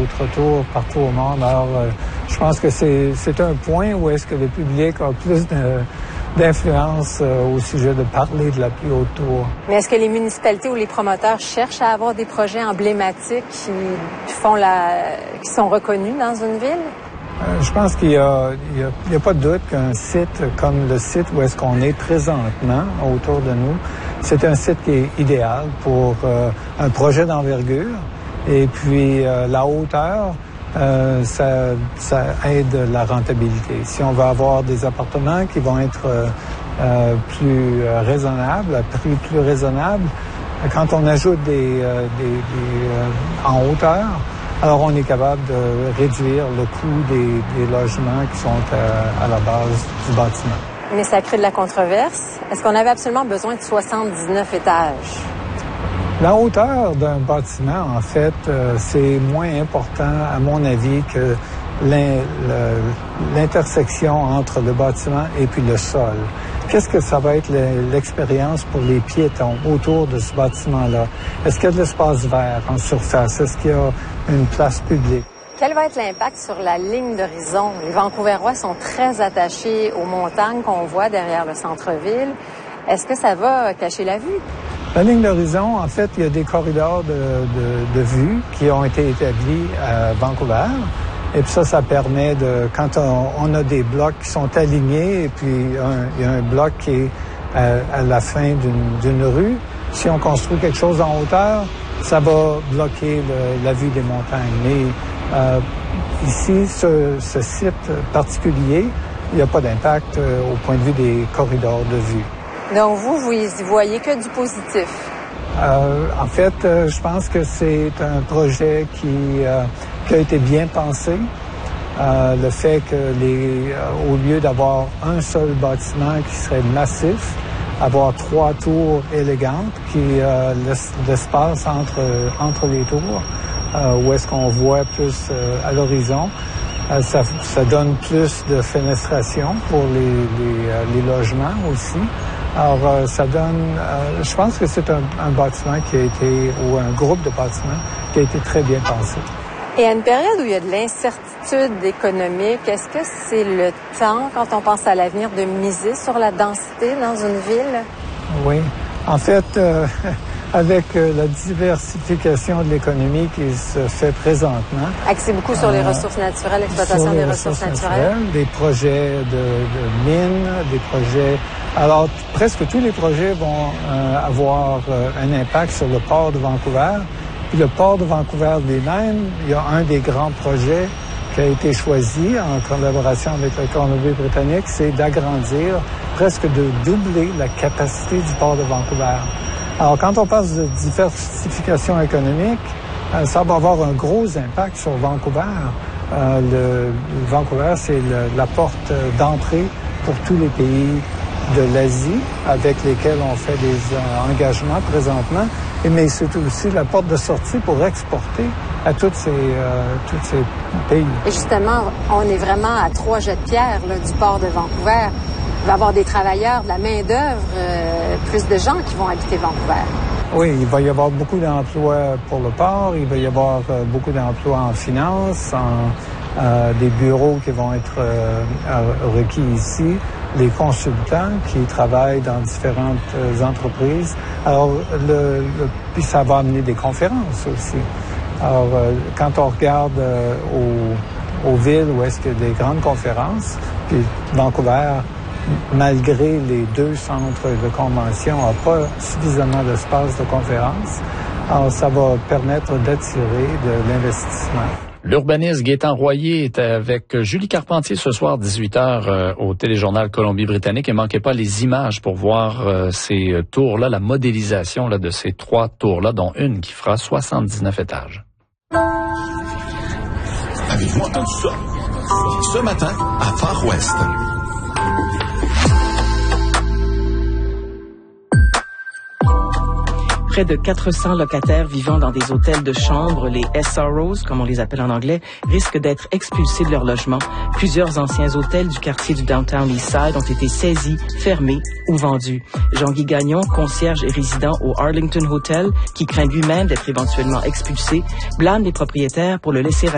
autre tour partout au monde. Alors, je pense que c'est un point où est-ce que le public a plus d'influence au sujet de parler de la plus haute tour. Mais est-ce que les municipalités ou les promoteurs cherchent à avoir des projets emblématiques qui sont reconnus dans une ville? Je pense qu'il y a pas de doute qu'un site comme le site où est-ce qu'on est présentement autour de nous, c'est un site qui est idéal pour un projet d'envergure. Et puis la hauteur, ça aide la rentabilité. Si on va avoir des appartements qui vont être plus raisonnables, à prix plus raisonnable, quand on ajoute des en hauteur, alors on est capable de réduire le coût des logements qui sont à la base du bâtiment. Mais ça crée de la controverse. Est-ce qu'on avait absolument besoin de 79 étages? La hauteur d'un bâtiment, en fait, c'est moins important, à mon avis, que l'intersection entre le bâtiment et puis le sol. Qu'est-ce que ça va être l'expérience pour les piétons autour de ce bâtiment-là? Est-ce qu'il y a de l'espace vert en surface? Est-ce qu'il y a une place publique? Quel va être l'impact sur la ligne d'horizon? Les Vancouverois sont très attachés aux montagnes qu'on voit derrière le centre-ville. Est-ce que ça va cacher la vue? La ligne d'horizon, en fait, il y a des corridors de vue qui ont été établis à Vancouver. Et puis ça permet quand on a des blocs qui sont alignés et puis il y a un bloc qui est à la fin d'une rue, si on construit quelque chose en hauteur, ça va bloquer la vue des montagnes. Mais ici, ce site particulier, il n'y a pas d'impact au point de vue des corridors de vue. Donc vous y voyez que du positif? En fait, je pense que c'est un projet qui a été bien pensé. Le fait que au lieu d'avoir un seul bâtiment qui serait massif, avoir 3 tours élégantes qui laissent l'espace entre les tours, où est-ce qu'on voit plus à l'horizon. Ça donne plus de fenestration pour les logements aussi. Alors, ça donne... je pense que c'est un bâtiment ou un groupe de bâtiments qui a été très bien pensé. Et à une période où il y a de l'incertitude économique, est-ce que c'est le temps, quand on pense à l'avenir, de miser sur la densité dans une ville? Oui. En fait, avec la diversification de l'économie qui se fait présentement... Axé beaucoup sur les ressources naturelles, l'exploitation des ressources naturelles. Des projets de mines, des projets... Alors, presque tous les projets vont avoir un impact sur le port de Vancouver. Puis le port de Vancouver lui-même, il y a un des grands projets qui a été choisi en collaboration avec la Colombie-Britannique, c'est d'agrandir, presque de doubler la capacité du port de Vancouver. Alors, quand on parle de diversification économique, ça va avoir un gros impact sur Vancouver. Vancouver, c'est la porte d'entrée pour tous les pays de l'Asie avec lesquels on fait des engagements présentement, mais c'est aussi la porte de sortie pour exporter à tous ces pays. Et justement, on est vraiment à 3 jets de pierre là, du port de Vancouver. Il va y avoir des travailleurs, de la main-d'œuvre, plus de gens qui vont habiter Vancouver. Oui, il va y avoir beaucoup d'emplois pour le port, il va y avoir beaucoup d'emplois en finance, des bureaux qui vont être requis ici, les consultants qui travaillent dans différentes entreprises. Alors, puis ça va amener des conférences aussi. Alors, quand on regarde aux villes où est-ce qu'il y a des grandes conférences, puis Vancouver, malgré les 2 centres de convention, n'a pas suffisamment d'espace de conférence, alors ça va permettre d'attirer de l'investissement. L'urbaniste Gaétan Royer est avec Julie Carpentier ce soir, 18h, au téléjournal Colombie-Britannique. Et manquez pas les images pour voir ces tours-là, la modélisation là, de ces 3 tours-là, dont une qui fera 79 étages. Avez-vous entendu ça? Ce matin, à Far West. Près de 400 locataires vivant dans des hôtels de chambre, les SROs, comme on les appelle en anglais, risquent d'être expulsés de leur logement. Plusieurs anciens hôtels du quartier du Downtown Eastside ont été saisis, fermés ou vendus. Jean-Guy Gagnon, concierge et résident au Arlington Hotel, qui craint lui-même d'être éventuellement expulsé, blâme les propriétaires pour le laisser